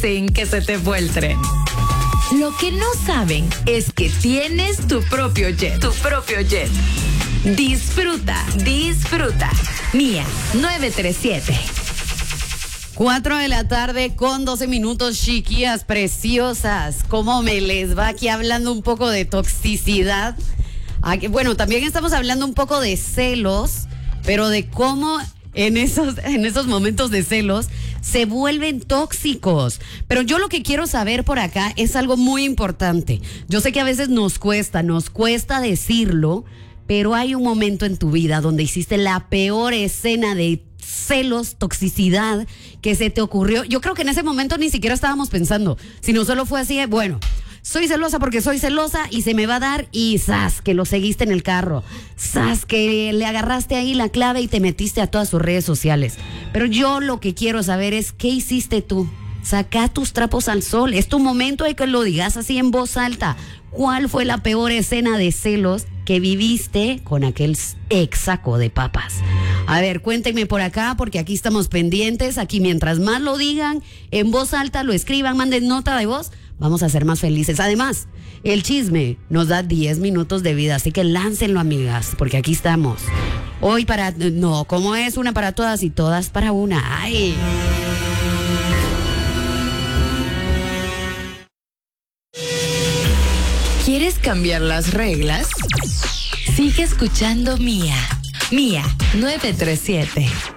dicen que se te fue el tren. Lo que no saben es que tienes tu propio jet. Tu propio jet. Disfruta, disfruta. Mía 937. 4 de la tarde con 12 minutos, chiquillas preciosas. ¿Cómo me les va aquí hablando un poco de toxicidad? Bueno, también estamos hablando un poco de celos, pero de cómo en esos momentos de celos se vuelven tóxicos. Pero yo lo que quiero saber por acá es algo muy importante. Yo sé que a veces nos cuesta decirlo, pero hay un momento en tu vida donde hiciste la peor escena de celos, toxicidad que se te ocurrió. Yo creo que en ese momento ni siquiera estábamos pensando, sino solo fue así de, bueno, soy celosa porque soy celosa y se me va a dar y ¡zas! Que lo seguiste en el carro. ¡Zas! Que le agarraste ahí la clave y te metiste a todas sus redes sociales. Pero yo lo que quiero saber es ¿qué hiciste tú? Saca tus trapos al sol. Es tu momento de que lo digas así en voz alta. ¿Cuál fue la peor escena de celos que viviste con aquel ex saco de papas? A ver, cuéntenme por acá, porque aquí estamos pendientes. Aquí mientras más lo digan, en voz alta, lo escriban, manden nota de voz, vamos a ser más felices. Además, el chisme nos da 10 minutos de vida, así que láncenlo, amigas, porque aquí estamos. Hoy ¿cómo es? Una para todas y todas para una. ¡Ay! ¿Quieres cambiar las reglas? Sigue escuchando Mía 937.